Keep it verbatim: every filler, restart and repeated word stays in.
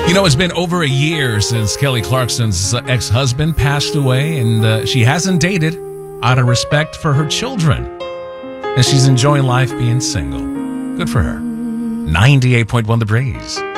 You know, it's been over a year since Kelly Clarkson's ex-husband passed away, and uh, she hasn't dated out of respect for her children. And she's enjoying life being single. Good for her. ninety-eight point one The Breeze.